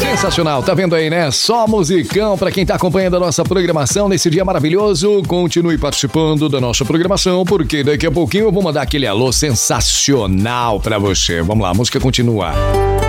Sensacional, tá vendo aí, né? Só musicão pra quem tá acompanhando a nossa programação nesse dia maravilhoso. Continue participando da nossa programação, porque daqui a pouquinho eu vou mandar aquele alô sensacional pra você. Vamos lá, a música continua.